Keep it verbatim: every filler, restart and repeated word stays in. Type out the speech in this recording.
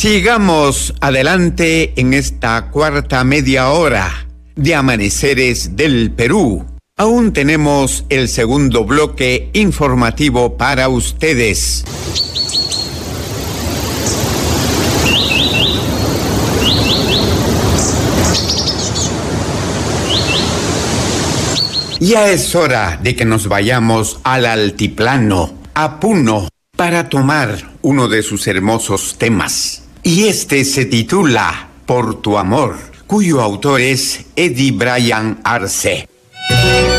Sigamos adelante en esta cuarta media hora de Amaneceres del Perú. Aún tenemos el segundo bloque informativo para ustedes. Ya es hora de que nos vayamos al altiplano, a Puno, para tomar uno de sus hermosos temas. Y este se titula Por tu amor, cuyo autor es Eddie Brian Arce.